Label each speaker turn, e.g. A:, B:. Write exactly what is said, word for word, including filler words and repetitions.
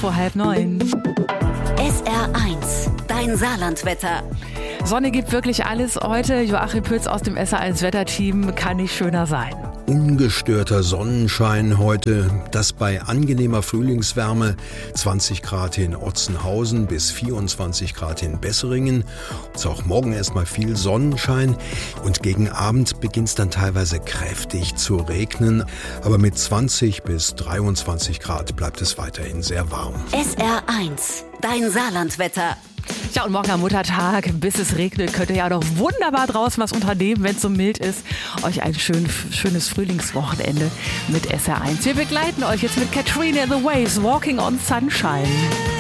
A: vor halb neun.
B: S R eins, dein Saarlandwetter.
A: Sonne gibt wirklich alles heute. Joachim Pütz aus dem S R eins Wetterteam, kann nicht schöner sein.
C: Ungestörter Sonnenschein heute, das bei angenehmer Frühlingswärme, zwanzig Grad in Otzenhausen bis vierundzwanzig Grad in Besseringen. Ist auch morgen erstmal viel Sonnenschein und gegen Abend beginnt es dann teilweise kräftig zu regnen. Aber mit zwanzig bis dreiundzwanzig Grad bleibt es weiterhin sehr warm.
B: S R eins, dein Saarlandwetter.
A: Ja, und morgen am Muttertag, bis es regnet, könnt ihr ja noch wunderbar draußen was unternehmen, wenn es so mild ist. Euch ein schön, schönes Frühlingswochenende mit S R eins. Wir begleiten euch jetzt mit Katrina and the Waves, Walking on Sunshine.